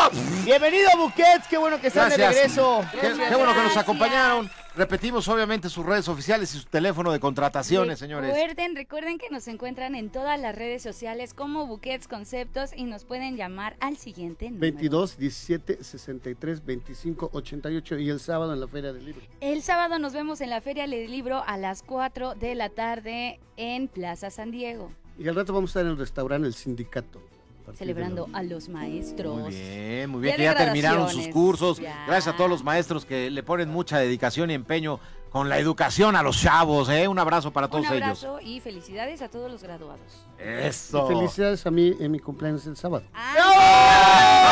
Bienvenido, Buquets, qué bueno que están de regreso. Qué bueno que nos acompañaron. Repetimos, obviamente, sus redes sociales y su teléfono de contrataciones, señores. Recuerden que nos encuentran en todas las redes sociales como Buquets Conceptos y nos pueden llamar al siguiente número. 22 17 63 25 88 y el sábado en la Feria del Libro. El sábado nos vemos en la Feria del Libro a las 4 de la tarde en Plaza San Diego. Y al rato vamos a estar en el restaurante El Sindicato. Celebrando a los maestros. Muy bien, que ya terminaron sus cursos. Ya. Gracias a todos los maestros que le ponen mucha dedicación y empeño con la educación a los chavos. Un abrazo para todos ellos. Un abrazo y felicidades a todos los graduados. Eso. Y felicidades a mí en mi cumpleaños el sábado. ¡Ah!